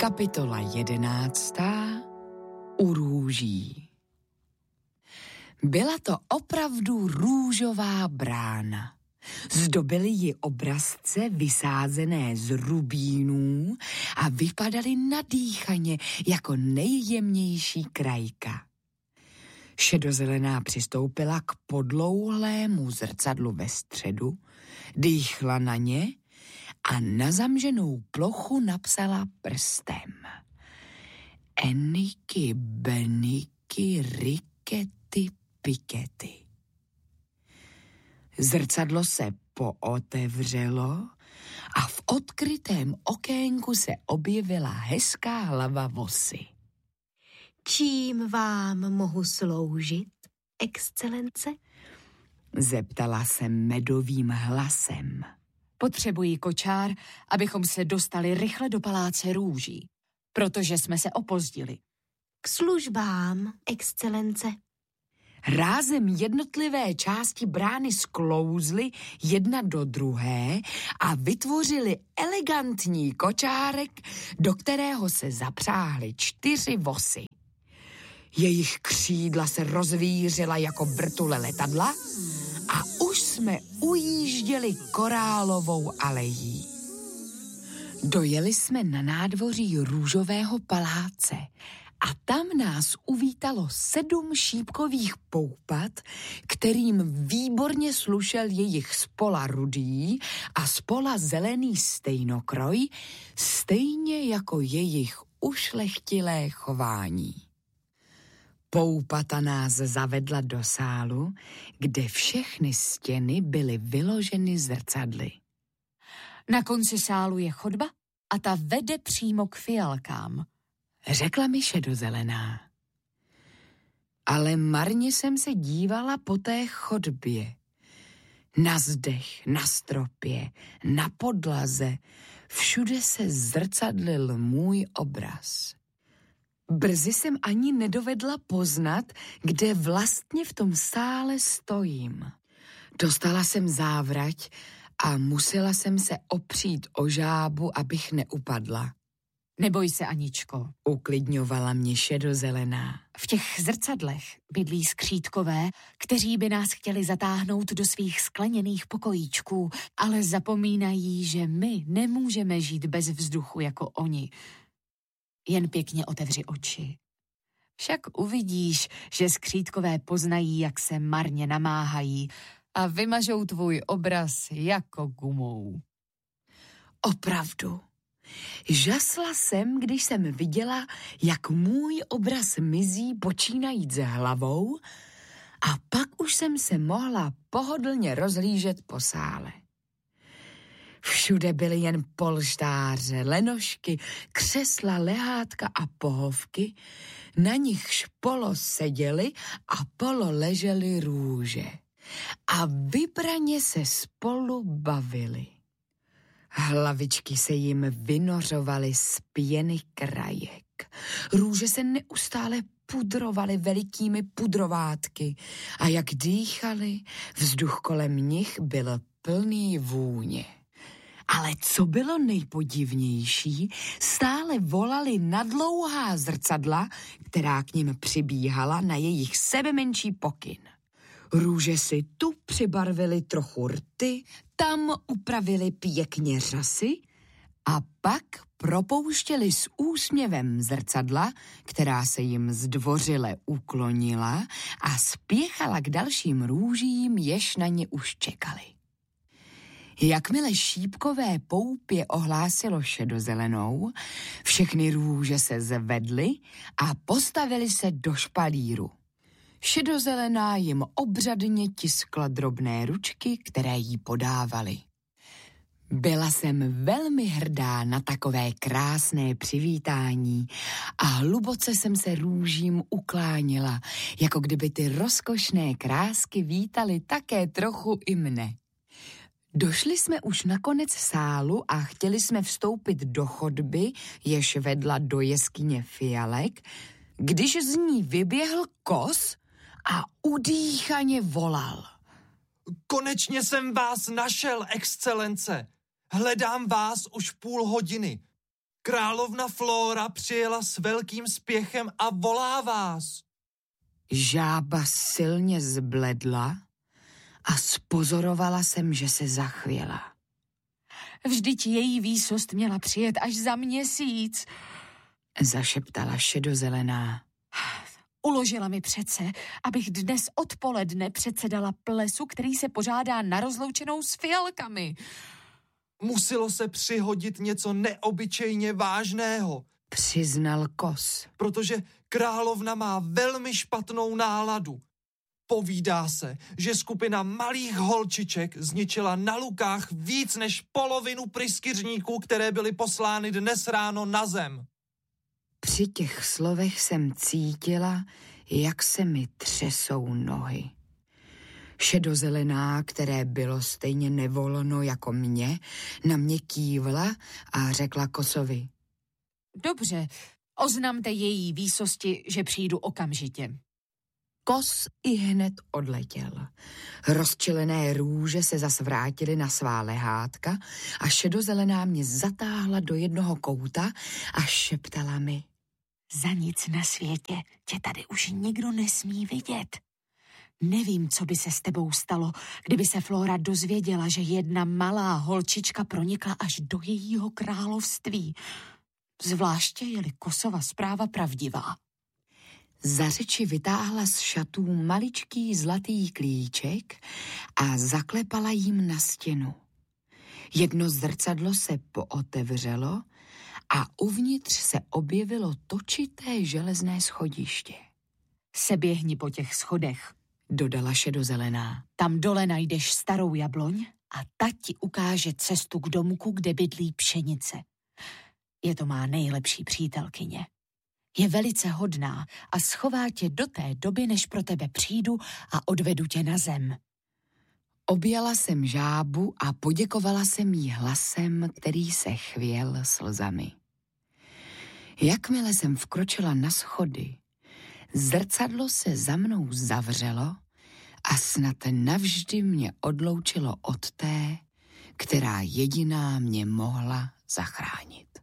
Kapitola 11. U růží. Byla to opravdu růžová brána. Zdobily ji obrazce vysázené z rubínů a vypadaly nadýchaně jako nejjemnější krajka. Šedozelená přistoupila k podlouhlému zrcadlu ve středu, dýchla na ně a na zamženou plochu napsala prstem: Eniky, beniky, rikety, pikety. Zrcadlo se pootevřelo a v odkrytém okénku se objevila hezká hlava vosy. Čím vám mohu sloužit, excelence? Zeptala se medovým hlasem. Potřebuji kočár, abychom se dostali rychle do paláce růží, protože jsme se opozdili. K službám, excelence. Rázem jednotlivé části brány sklouzly jedna do druhé a vytvořili elegantní kočárek, do kterého se zapřáhly 4 vosy. Jejich křídla se rozvířila jako vrtule letadla a už jsme ujížděli korálovou alejí. Dojeli jsme na nádvoří růžového paláce a tam nás uvítalo 7 šípkových poupat, kterým výborně slušel jejich spola rudý a spola zelený stejnokroj, stejně jako jejich ušlechtilé chování. Poupata nás zavedla do sálu, kde všechny stěny byly vyloženy zrcadly. Na konci sálu je chodba a ta vede přímo k fialkám, řekla mi šedozelená. Ale marně jsem se dívala po té chodbě. Na zdech, na stropě, na podlaze, všude se zrcadlil můj obraz. Brzy jsem ani nedovedla poznat, kde vlastně v tom sále stojím. Dostala jsem závrať a musela jsem se opřít o žábu, abych neupadla. Neboj se, Aničko, uklidňovala mě šedozelená. V těch zrcadlech bydlí skřítkové, kteří by nás chtěli zatáhnout do svých skleněných pokojíčků, ale zapomínají, že my nemůžeme žít bez vzduchu jako oni. Jen pěkně otevři oči. Však uvidíš, že skřítkové poznají, jak se marně namáhají a vymažou tvůj obraz jako gumou. Opravdu. Žasla jsem, když jsem viděla, jak můj obraz mizí počínajíc hlavou a pak už jsem se mohla pohodlně rozhlížet po sále. Všude byly jen polštáře, lenošky, křesla, lehátka a pohovky, na nichž polo seděly a polo ležely růže. A vybraně se spolu bavili. Hlavičky se jim vynořovaly z pěny krajek. Růže se neustále pudrovaly velikými pudrovátky a jak dýchali, vzduch kolem nich byl plný vůně. Ale co bylo nejpodivnější, stále volali na dlouhá zrcadla, která k nim přibíhala na jejich sebemenší pokyn. Růže si tu přibarvili trochu rty, tam upravili pěkně řasy a pak propouštěli s úsměvem zrcadla, která se jim zdvořile uklonila a spěchala k dalším růžím, jež na ně už čekali. Jakmile šípkové poupě ohlásilo šedozelenou, všechny růže se zvedly a postavily se do špalíru. Šedozelená jim obřadně tiskla drobné ručky, které jí podávaly. Byla jsem velmi hrdá na takové krásné přivítání a hluboce jsem se růžím uklánila, jako kdyby ty rozkošné krásky vítaly také trochu i mne. Došli jsme už na konec sálu a chtěli jsme vstoupit do chodby, jež vedla do jeskyně fialek, když z ní vyběhl kos a udýchaně volal. Konečně jsem vás našel, excelence. Hledám vás už 0,5 hodiny. Královna Flóra přijela s velkým spěchem a volá vás. Žába silně zbledla a spozorovala jsem, že se zachvěla. Vždyť její výsost měla přijet až za měsíc, zašeptala šedozelená. Uložila mi přece, abych dnes odpoledne předsedala plesu, který se pořádá na rozloučenou s fialkami. Muselo se přihodit něco neobyčejně vážného, přiznal Kos. Protože královna má velmi špatnou náladu. Povídá se, že skupina malých holčiček zničila na lukách víc než polovinu pryskyřníků, které byly poslány dnes ráno na zem. Při těch slovech jsem cítila, jak se mi třesou nohy. Šedozelená, které bylo stejně nevolno jako mě, na mě kývla a řekla Kosovi. Dobře, oznamte její výsosti, že přijdu okamžitě. Kos i hned odletěl. Rozčilené růže se zas vrátily na svá lehátka a šedozelená mě zatáhla do jednoho kouta a šeptala mi. Za nic na světě tě tady už nikdo nesmí vidět. Nevím, co by se s tebou stalo, kdyby se Flóra dozvěděla, že jedna malá holčička pronikla až do jejího království. Zvláště je-li Kosova zpráva pravdivá. Za řeči vytáhla z šatů maličký zlatý klíček a zaklepala jim na stěnu. Jedno zrcadlo se pootevřelo a uvnitř se objevilo točité železné schodiště. Seběhni po těch schodech, dodala šedozelená. Tam dole najdeš starou jabloň a ta ti ukáže cestu k domku, kde bydlí pšenice. Je to má nejlepší přítelkyně. Je velice hodná a schová tě do té doby, než pro tebe přijdu a odvedu tě na zem. Objala jsem žábu a poděkovala jsem jí hlasem, který se chvěl slzami. Jakmile jsem vkročila na schody, zrcadlo se za mnou zavřelo a snad navždy mě odloučilo od té, která jediná mě mohla zachránit.